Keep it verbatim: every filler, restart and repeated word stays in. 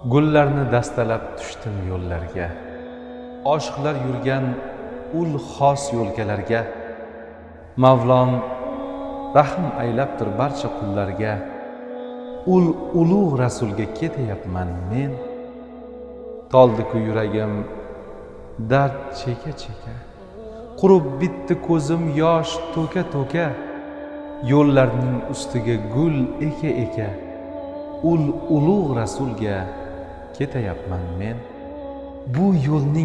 Gullarni dastalab tushdim yo'llarga, oshiqlar yurgan ul xos yo'lkalarga. Mavlom rahm aylabdir barcha qullarga, ul ulug' rasulga ketayapman men. Toldi-ku yuragim dard cheka cheka, qurib bitdi ko'zim yosh to'ka to'ka. Yo'llarning ustiga gul eka eka, ul ulug' rasulga ketayapman men. Bu yo'lning